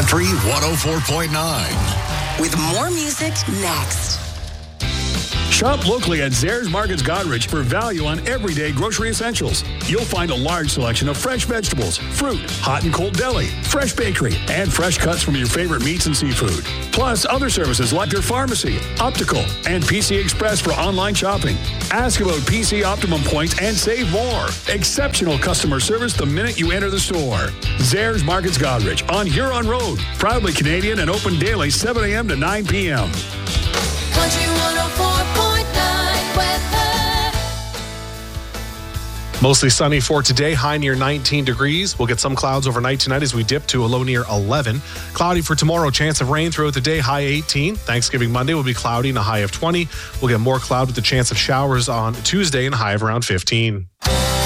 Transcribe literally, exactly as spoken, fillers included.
Country one oh four point nine. With more music next. Shop locally at Zehrs Markets Goderich for value on everyday grocery essentials. You'll find a large selection of fresh vegetables, fruit, hot and cold deli, fresh bakery, and fresh cuts from your favorite meats and seafood. Plus other services like your pharmacy, optical, and P C Express for online shopping. Ask about P C Optimum points and save more. Exceptional customer service the minute you enter the store. Zehrs Markets Goderich on Huron Road. Proudly Canadian and open daily seven a.m. to nine p.m. Country one oh four point nine weather. Mostly sunny for today, high near nineteen degrees. We'll get some clouds overnight tonight as we dip to a low near eleven. Cloudy for tomorrow, chance of rain throughout the day, high eighteen. Thanksgiving Monday will be cloudy and a high of twenty. We'll get more cloud with the chance of showers on Tuesday and a high of around fifteen.